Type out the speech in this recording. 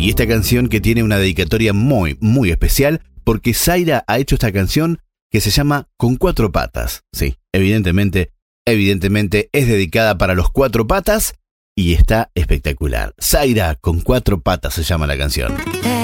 Y esta canción que tiene una dedicatoria muy, muy especial, porque Zaira ha hecho esta canción que se llama Con Cuatro Patas. Sí, evidentemente es dedicada para los cuatro patas y está espectacular. Zaira, Con Cuatro Patas se llama la canción.